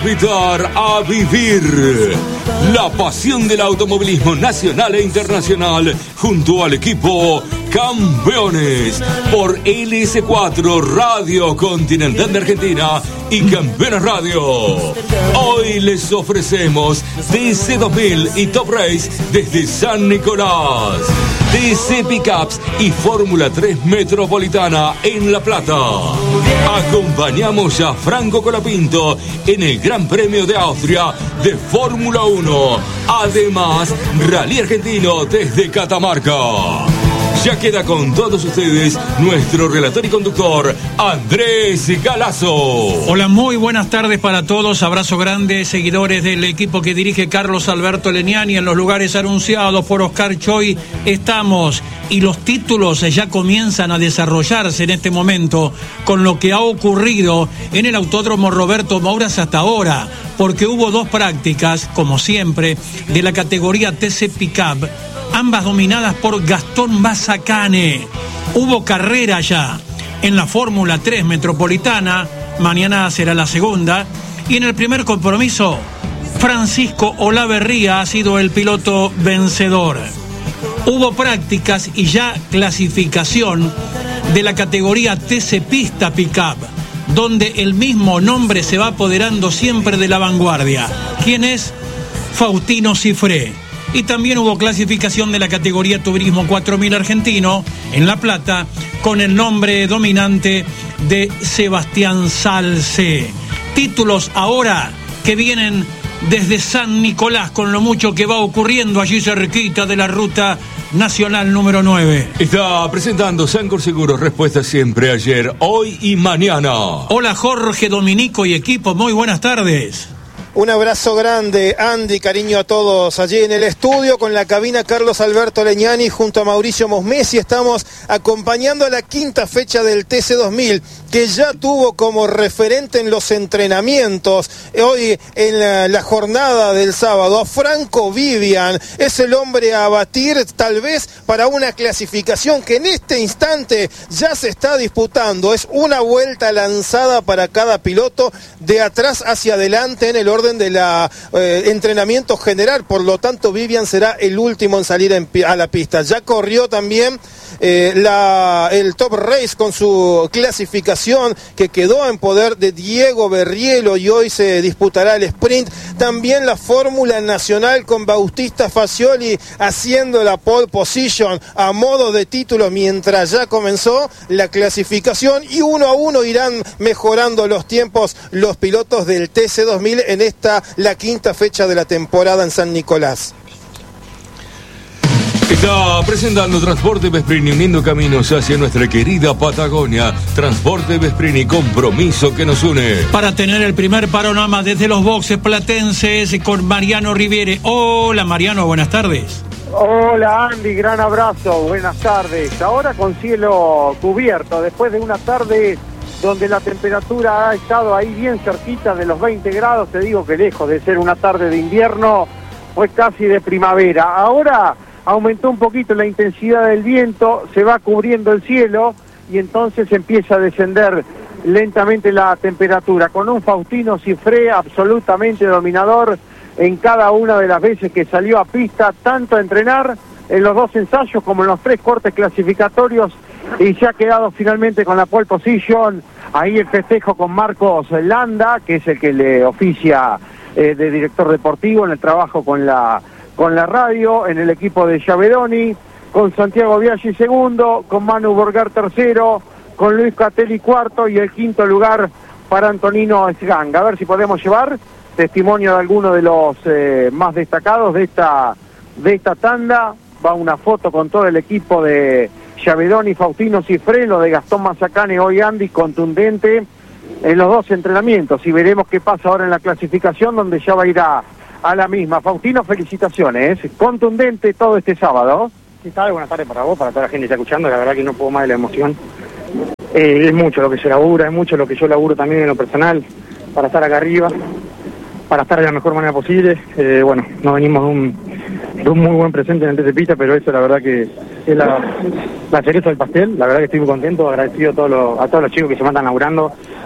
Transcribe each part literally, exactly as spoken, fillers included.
Invitar a vivir la pasión del automovilismo nacional e internacional junto al equipo Campeones por L S cuatro Radio Continental de Argentina y Campeones Radio. Hoy les ofrecemos T C dos mil y Top Race desde San Nicolás, T C Pickups y Fórmula tres Metropolitana en La Plata. Acompañamos a Franco Colapinto en el Gran Premio de Austria de Fórmula uno. Además, Rally Argentino desde Catamarca. Ya queda con todos ustedes nuestro relator y conductor, Andrés Galazo. Hola, muy buenas tardes para todos. Abrazo grande, seguidores del equipo que dirige Carlos Alberto Legnani. En los lugares anunciados por Oscar Choi estamos, y los títulos ya comienzan a desarrollarse en este momento con lo que ha ocurrido en el Autódromo Roberto Mouras hasta ahora, porque hubo dos prácticas, como siempre, de la categoría T C Pickup, ambas dominadas por Gastón Mazacane. Hubo carrera ya en la Fórmula tres Metropolitana, mañana será la segunda, y en el primer compromiso, Francisco Olaverría ha sido el piloto vencedor. Hubo prácticas y ya clasificación de la categoría T C Pista Pickup, donde el mismo nombre se va apoderando siempre de la vanguardia. ¿Quién es? Faustino Cifré. Y también hubo clasificación de la categoría Turismo cuatro mil argentino en La Plata con el nombre dominante de Sebastián Salce. Títulos ahora que vienen desde San Nicolás con lo mucho que va ocurriendo allí cerquita de la ruta nacional número nueve. Está presentando Sancor Seguros, respuesta siempre ayer, hoy y mañana. Hola Jorge, Dominico y equipo, muy buenas tardes. Un abrazo grande, Andy, cariño a todos. Allí en el estudio con la cabina Carlos Alberto Legnani junto a Mauricio Mosmesi estamos acompañando a la quinta fecha del T C dos mil, que ya tuvo como referente en los entrenamientos hoy en la, la jornada del sábado a Franco Vivian. Es el hombre a batir tal vez para una clasificación que en este instante ya se está disputando. Es una vuelta lanzada para cada piloto de atrás hacia adelante en el orden de la eh, entrenamiento general, por lo tanto Vivian será el último en salir en, a la pista. Ya corrió también eh, la, el Top Race con su clasificación que quedó en poder de Diego Berrielo, y hoy se disputará el sprint. También la Fórmula Nacional con Bautista Fagioli haciendo la pole position a modo de título mientras ya comenzó la clasificación, y uno a uno irán mejorando los tiempos los pilotos del T C dos mil en esta, la quinta fecha de la temporada en San Nicolás. Está presentando Transporte Vesprini, uniendo caminos hacia nuestra querida Patagonia. Transporte Vesprini, compromiso que nos une. Para tener el primer panorama desde los boxes platenses con Mariano Riviere. Hola Mariano, buenas tardes. Hola Andy, gran abrazo, buenas tardes. Ahora con cielo cubierto, después de una tarde donde la temperatura ha estado ahí bien cerquita de los veinte grados, te digo que lejos de ser una tarde de invierno, fue casi de primavera. Ahora aumentó un poquito la intensidad del viento, se va cubriendo el cielo y entonces empieza a descender lentamente la temperatura, con un Faustino Cifré absolutamente dominador en cada una de las veces que salió a pista, tanto a entrenar en los dos ensayos como en los tres cortes clasificatorios, y se ha quedado finalmente con la pole position. Ahí el festejo con Marcos Landa, que es el que le oficia eh, de director deportivo en el trabajo con la con la radio, en el equipo de Giavedoni, con Santiago Biaggi segundo, con Manu Borgar tercero, con Luis Catelli cuarto, y el quinto lugar para Antonino Sganga. A ver si podemos llevar testimonio de alguno de los eh, más destacados de esta de esta tanda. Va una foto con todo el equipo de Giavedoni, Faustino Cifré, lo de Gastón Mazacane hoy, Andy, contundente en los dos entrenamientos, y veremos qué pasa ahora en la clasificación, donde ya va a ir a, a la misma. Faustino, felicitaciones, contundente todo este sábado. ¿Qué tal? Buenas tardes para vos, para toda la gente que está escuchando. La verdad que no puedo más de la emoción. Eh, es mucho lo que se labura, es mucho lo que yo laburo también en lo personal, para estar acá arriba, para estar de la mejor manera posible. Eh, bueno, nos venimos de un, de un muy buen presente en el T C Pista, pero eso la verdad que es la, la cereza del pastel. La verdad que estoy muy contento, agradecido a todos los, a todos los chicos que se me están laburando,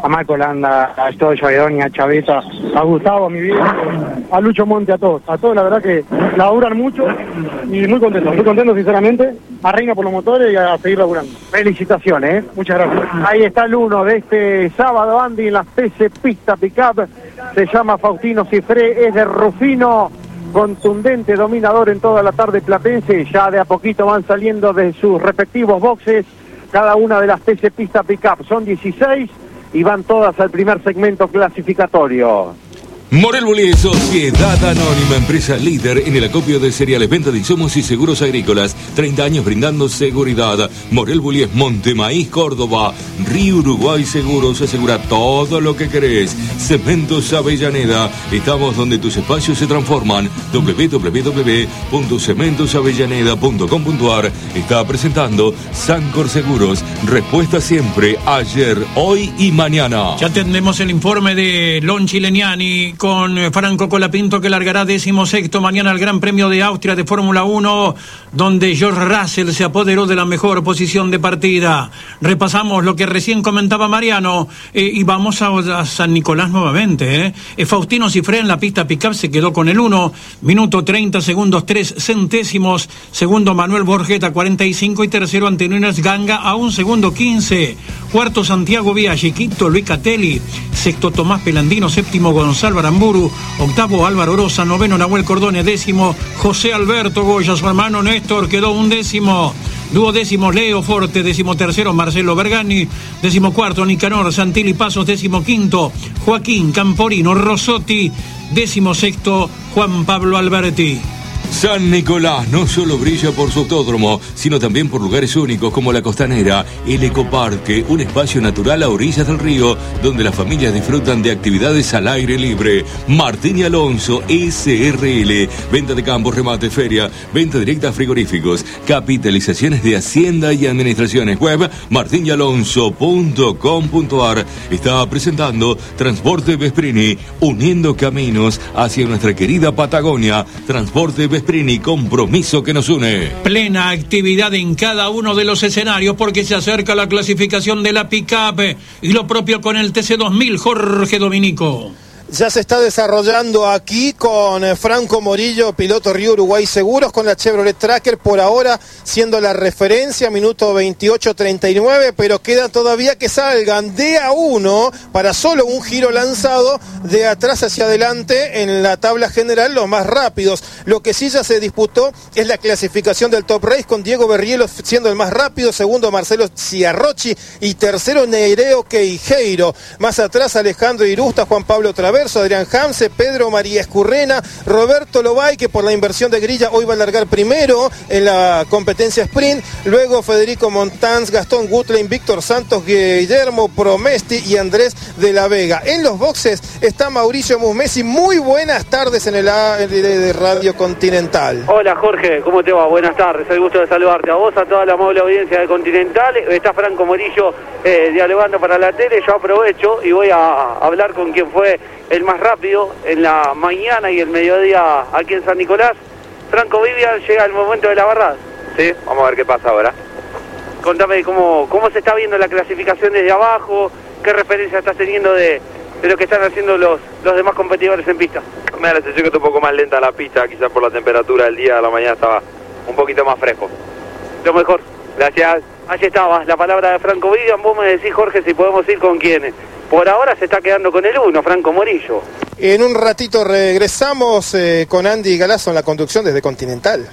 a Marco Landa, a Estoy, a Edonia, a Chaveta, a Gustavo, a mi vida, a Lucho Monte, a todos. A todos la verdad que laburan mucho y muy contentos, muy contentos sinceramente. A Reina por los motores y a seguir laburando. Felicitaciones, ¿eh? Muchas gracias. Ahí está el uno de este sábado, Andy, en la T C Pista Pickup. Se llama Faustino Cifré, es de Rufino, contundente, dominador en toda la tarde platense. Ya de a poquito van saliendo de sus respectivos boxes cada una de las T C Pista Pickup. Son dieciséis y van todas al primer segmento clasificatorio. Morel Bullies, Sociedad Anónima, empresa líder en el acopio de cereales, venta de insumos y seguros agrícolas. treinta años brindando seguridad. Morel Bullies, Montemaíz, Córdoba. Río Uruguay Seguros, asegura todo lo que querés. Cementos Avellaneda, estamos donde tus espacios se transforman. doble u doble u doble u punto cementos avellaneda punto com punto a r está presentando Sancor Seguros. Respuesta siempre, ayer, hoy y mañana. Ya tendremos el informe de Lonchi Leniani con Franco Colapinto, que largará décimo sexto mañana al Gran Premio de Austria de Fórmula uno, donde George Russell se apoderó de la mejor posición de partida. Repasamos lo que recién comentaba Mariano eh, y vamos a, a San Nicolás nuevamente. Eh. Faustino Cifré en la pista pick-up se quedó con el uno, minuto treinta segundos tres centésimos, segundo Manuel Borgeta cuarenta y cinco y tercero Antonio Ganga a un segundo quince, cuarto Santiago Biaggi, quinto Luis Catelli, sexto Tomás Pelandino, séptimo Gonzalo Aramburu, octavo Álvaro Rosa, noveno Nahuel Cordone, décimo José Alberto Goya, su hermano Néstor quedó un décimo, duodécimo Leo Forte, décimo tercero Marcelo Bergani, décimo cuarto Nicanor Santilli Pasos, décimo quinto Joaquín Camporino Rosotti, décimo sexto Juan Pablo Alberti. San Nicolás no solo brilla por su autódromo, sino también por lugares únicos como la Costanera, el Ecoparque, un espacio natural a orillas del río, donde las familias disfrutan de actividades al aire libre. Martín y Alonso, S R L, venta de campos, remate, feria, venta directa a frigoríficos, capitalizaciones de Hacienda y Administraciones. Web, martin y alonso punto com punto a r. Está presentando Transporte Vesprini, uniendo caminos hacia nuestra querida Patagonia. Transporte Vesprini, compromiso que nos une. Plena actividad en cada uno de los escenarios porque se acerca la clasificación de la pick-up y lo propio con el T C dos mil, Jorge Dominico. Ya se está desarrollando aquí con Franco Morillo, piloto Río Uruguay Seguros, con la Chevrolet Tracker, por ahora siendo la referencia, minuto veintiocho treinta y nueve, pero queda todavía que salgan de a uno para solo un giro lanzado de atrás hacia adelante en la tabla general los más rápidos. Lo que sí ya se disputó es la clasificación del Top Race, con Diego Berrielo siendo el más rápido, segundo Marcelo Ciarrochi y tercero Neireo Queijeiro. Más atrás Alejandro Irusta, Juan Pablo Traverso, Adrián Hamse, Pedro María Escurrena, Roberto Lobay, que por la inversión de grilla hoy va a largar primero en la competencia sprint, luego Federico Montanz, Gastón Gutlein, Víctor Santos, Guillermo Promesti y Andrés de la Vega. En los boxes está Mauricio Musmesi. Muy buenas tardes en el A de Radio Continental. Hola Jorge, ¿cómo te va? Buenas tardes, el gusto de saludarte a vos, a toda la amable audiencia de Continental. Está Franco Morillo eh, dialogando para la tele. Yo aprovecho y voy a hablar con quien fue el más rápido en la mañana y el mediodía aquí en San Nicolás. Franco Vivian, llega el momento de la verdad. Sí, vamos a ver qué pasa ahora. Contame cómo, cómo se está viendo la clasificación desde abajo, qué referencia estás teniendo de, de lo que están haciendo los, los demás competidores en pista. Me da la sensación que está un poco más lenta la pista, quizás por la temperatura del día, a la mañana estaba un poquito más fresco. Lo mejor. Gracias. Allí estaba la palabra de Franco Vivian. Vos me decís, Jorge, si podemos ir con quién. Por ahora se está quedando con el uno, Franco Morillo. En un ratito regresamos eh, con Andy Galazo en la conducción desde Continental.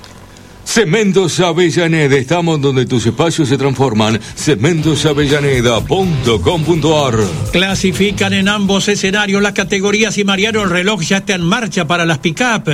Cementos Avellaneda, estamos donde tus espacios se transforman. cementos avellaneda punto com punto a r. Clasifican en ambos escenarios las categorías y Mariano, el reloj ya está en marcha para las pick-up.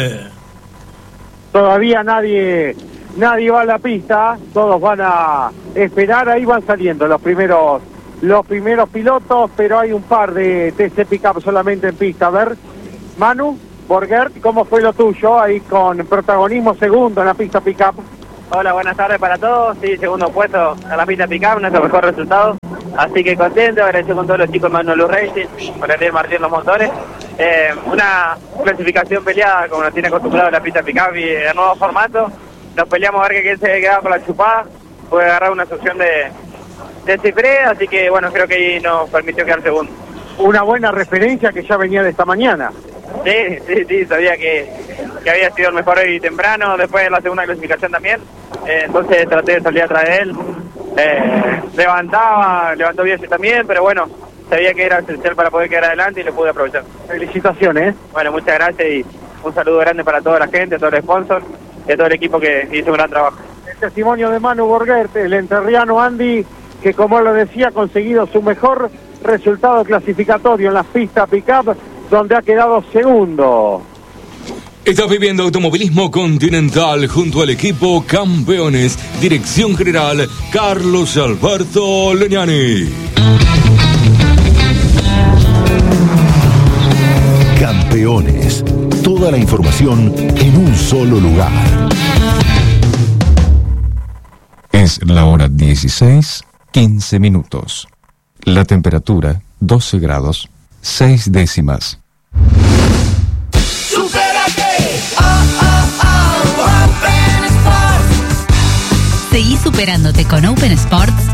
Todavía nadie nadie va a la pista, todos van a esperar, ahí van saliendo los primeros los primeros pilotos, pero hay un par de T C Pickup solamente en pista. A ver, Manu Borger, ¿cómo fue lo tuyo ahí con protagonismo segundo en la pista Pickup? Hola, buenas tardes para todos. Sí, segundo puesto a la pista Pickup, nuestro mejor resultado. Así que contento, agradecido con todos los chicos de Manuel Racing, por el Martín los motores. Eh, una clasificación peleada como nos tiene acostumbrado la pista Pickup y el nuevo formato. Nos peleamos a ver que quién se quedaba con la chupada. Puede agarrar una sección de, descifré, así que bueno, creo que ahí nos permitió quedar segundo. Una buena referencia que ya venía de esta mañana. Sí, sí, sí, sabía que, que había sido el mejor hoy temprano, después de la segunda clasificación también, eh, entonces traté de salir atrás de él, eh, levantaba, levantó bien también, pero bueno, sabía que era esencial para poder quedar adelante y lo pude aprovechar. Felicitaciones. Bueno, muchas gracias y un saludo grande para toda la gente, todos los sponsors y a todo el equipo que hizo un gran trabajo. El testimonio de Manu Borgert, el entrerriano Andy, que como lo decía, ha conseguido su mejor resultado clasificatorio en las pistas pick-up, donde ha quedado segundo. Estás viviendo Automovilismo Continental junto al equipo Campeones. Dirección General Carlos Alberto Legnani. Campeones. Toda la información en un solo lugar. Es la hora dieciséis, quince minutos. La temperatura, doce grados, seis décimas. Seguí superándote con Open Sports